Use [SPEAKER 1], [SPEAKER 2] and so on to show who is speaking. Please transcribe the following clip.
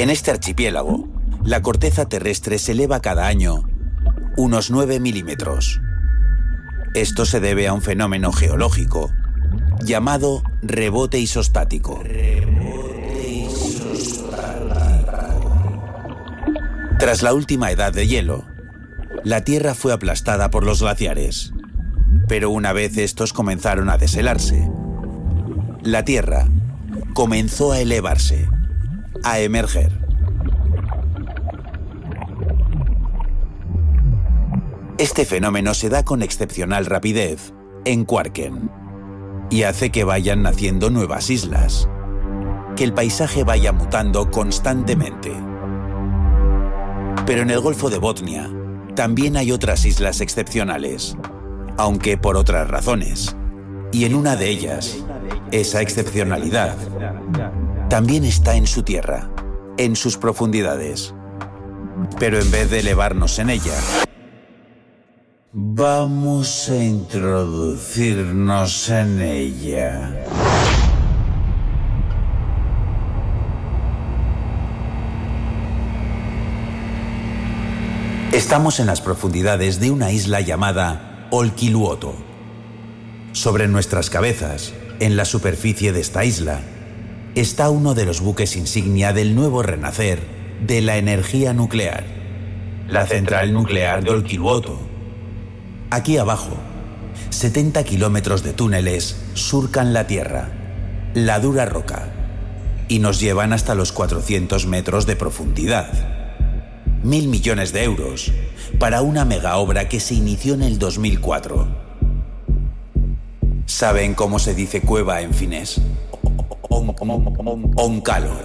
[SPEAKER 1] En este archipiélago, la corteza terrestre se eleva cada año unos 9 milímetros. Esto se debe a un fenómeno geológico llamado rebote isostático. Tras la última edad de hielo, la Tierra fue aplastada por los glaciares. Pero una vez estos comenzaron a deshelarse, la Tierra comenzó a elevarse, a emerger. Este fenómeno se da con excepcional rapidez en Kvarken y hace que vayan naciendo nuevas islas, que el paisaje vaya mutando constantemente. Pero en el Golfo de Botnia también hay otras islas excepcionales, aunque por otras razones. Y en una de ellas, esa excepcionalidad también está en su tierra, en sus profundidades. Pero en vez de elevarnos en ella, vamos a introducirnos en ella. Estamos en las profundidades de una isla llamada Olkiluoto. Sobre nuestras cabezas, en la superficie de esta isla, está uno de los buques insignia del nuevo renacer de la energía nuclear, la central nuclear de Olkiluoto. Aquí abajo, 70 kilómetros de túneles surcan la Tierra, la dura roca, y nos llevan hasta los 400 metros de profundidad. 1.000 millones de euros para una megaobra que se inició en el 2004. ¿Saben cómo se dice cueva en finés? Onkalo.